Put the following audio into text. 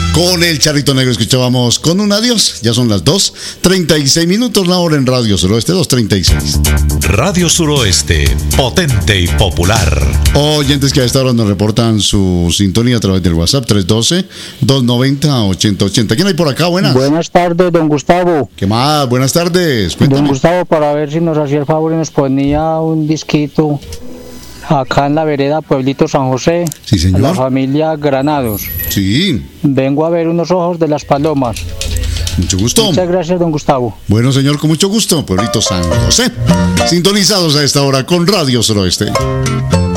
Con el Charrito Negro escuchábamos Con un adiós. Ya son las 2:36 la hora en Radio Suroeste, 2:36. Radio Suroeste, potente y popular. Oyentes que a esta hora nos reportan su sintonía a través del WhatsApp 312-290-8080. ¿Quién hay por acá? Buenas. Buenas tardes, don Gustavo. ¿Qué más? Buenas tardes. Cuéntame. Don Gustavo, para ver si nos hacía el favor y nos ponía un disquito acá en la vereda Pueblito San José. Sí, señor. La familia Granados. Sí. Vengo a ver unos ojos de las palomas. Mucho gusto. Muchas gracias, don Gustavo. Bueno, señor, con mucho gusto. Pueblito San José. Sintonizados a esta hora con Radio Suroeste.